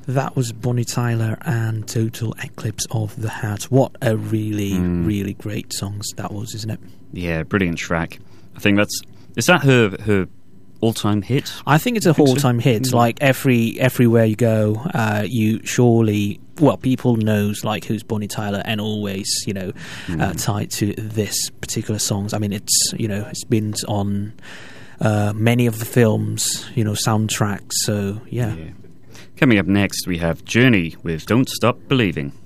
That was Bonnie Tyler and Total Eclipse of the Heart. What a really, really great song that was, isn't it? Yeah, brilliant track. I think is that her all-time hit? I think it's a all-time hit. Like everywhere you go, you surely, people knows like who's Bonnie Tyler, and always, tied to this particular songs. I mean, it's been on many of the films, soundtracks. So yeah. Coming up next, we have Journey with Don't Stop Believing.